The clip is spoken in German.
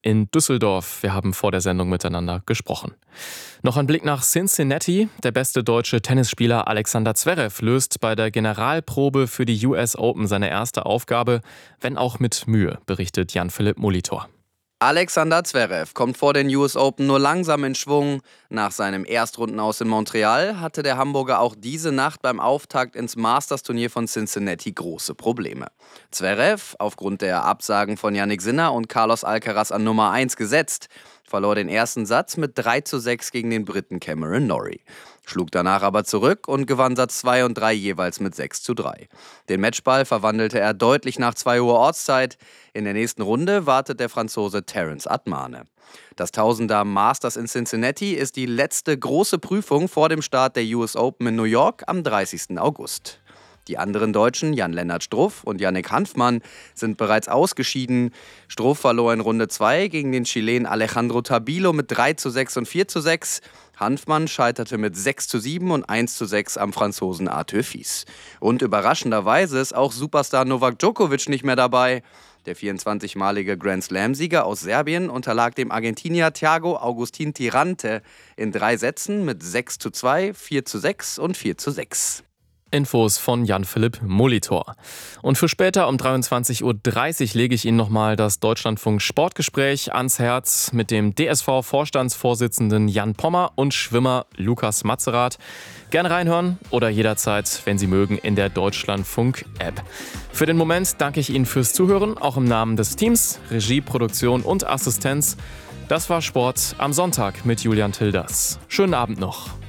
in Düsseldorf. Wir haben vor der Sendung miteinander gesprochen. Noch ein Blick nach Cincinnati. Der beste deutsche Tennisspieler Alexander Zverev löst bei der Generalprobe für die US Open seine erste Aufgabe, wenn auch mit Mühe, berichtet Jan-Philipp Molitor. Alexander Zverev kommt vor den US Open nur langsam in Schwung. Nach seinem Erstrundenaus in Montreal hatte der Hamburger auch diese Nacht beim Auftakt ins Masters-Turnier von Cincinnati große Probleme. Zverev, aufgrund der Absagen von Jannik Sinner und Carlos Alcaraz an Nummer 1 gesetzt, verlor den ersten Satz mit 3:6 gegen den Briten Cameron Norrie. Schlug danach aber zurück und gewann Satz 2 und 3 jeweils mit 6:3. Den Matchball verwandelte er deutlich nach 2 Uhr Ortszeit. In der nächsten Runde wartet der Franzose Terence Atmane. Das Tausender Masters in Cincinnati ist die letzte große Prüfung vor dem Start der US Open in New York am 30. August. Die anderen Deutschen, Jan-Lennart Struff und Yannick Hanfmann, sind bereits ausgeschieden. Struff verlor in Runde 2 gegen den Chilen Alejandro Tabilo mit 3:6 und 4:6. Hanfmann scheiterte mit 6:7 und 1:6 am Franzosen Arthur Fils. Und überraschenderweise ist auch Superstar Novak Djokovic nicht mehr dabei. Der 24-malige Grand-Slam-Sieger aus Serbien unterlag dem Argentinier Thiago Agustín Tirante in 3 Sätzen mit 6:2, 4:6 und 4:6. Infos von Jan-Philipp Molitor. Und für später um 23:30 Uhr lege ich Ihnen nochmal das Deutschlandfunk-Sportgespräch ans Herz mit dem DSV-Vorstandsvorsitzenden Jan Pommer und Schwimmer Lukas Matzerath. Gerne reinhören oder jederzeit, wenn Sie mögen, in der Deutschlandfunk-App. Für den Moment danke ich Ihnen fürs Zuhören, auch im Namen des Teams, Regie, Produktion und Assistenz. Das war Sport am Sonntag mit Julian Tilders. Schönen Abend noch.